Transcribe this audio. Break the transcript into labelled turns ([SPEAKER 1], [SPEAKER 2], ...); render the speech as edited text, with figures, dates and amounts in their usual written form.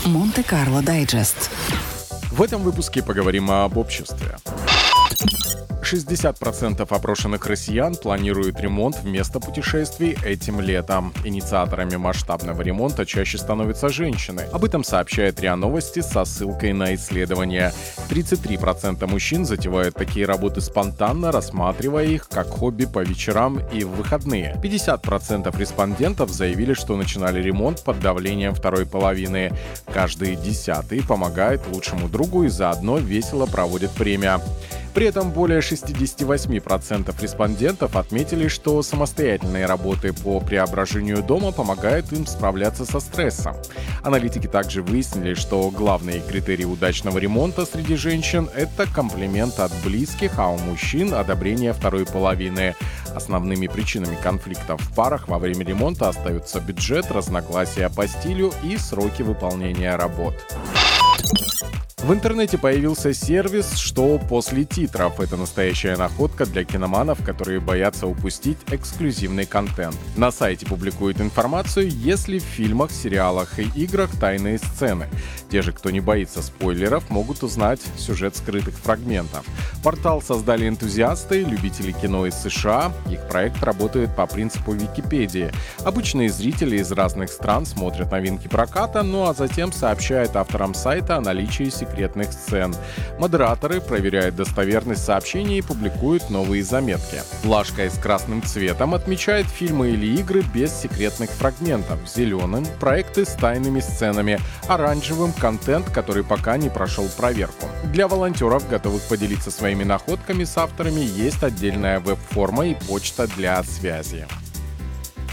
[SPEAKER 1] Монте-Карло Дайджест.
[SPEAKER 2] В этом выпуске поговорим об обществе. 60% опрошенных россиян планируют ремонт вместо путешествий этим летом. Инициаторами масштабного ремонта чаще становятся женщины. Об этом сообщает РИА Новости со ссылкой на исследование. 33% мужчин затевают такие работы спонтанно, рассматривая их как хобби по вечерам и в выходные. 50% респондентов заявили, что начинали ремонт под давлением второй половины. Каждый 10-й помогает лучшему другу и заодно весело проводит время. При этом более 68% респондентов отметили, что самостоятельные работы по преображению дома помогают им справляться со стрессом. Аналитики также выяснили, что главные критерии удачного ремонта среди женщин — это комплимент от близких, а у мужчин — одобрение второй половины. Основными причинами конфликтов в парах во время ремонта остаются бюджет, разногласия по стилю и сроки выполнения работ. В интернете появился сервис «Что после титров?». Это настоящая находка для киноманов, которые боятся упустить эксклюзивный контент. На сайте публикуют информацию, если в фильмах, сериалах и играх тайные сцены. Те же, кто не боится спойлеров, могут узнать сюжет скрытых фрагментов. Портал создали энтузиасты, любители кино из США. Их проект работает по принципу Википедии. Обычные зрители из разных стран смотрят новинки проката, а затем сообщают авторам сайта о наличии секретных сцен. Модераторы проверяют достоверность сообщений и публикуют новые заметки. Плашкой с красным цветом отмечает фильмы или игры без секретных фрагментов, зеленым — проекты с тайными сценами, оранжевым — контент, который пока не прошел проверку. Для волонтеров, готовых поделиться своими находками с авторами, есть отдельная веб-форма и почта для связи.